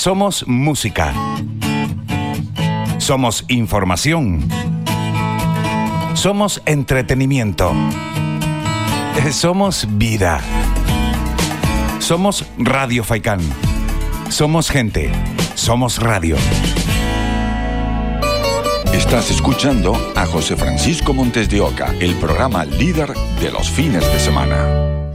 Somos música. Somos información. Somos entretenimiento. Somos vida. Somos Radio Faikán. Somos gente. Somos radio. Estás escuchando a José Francisco Montes de Oca, el programa líder de los fines de semana.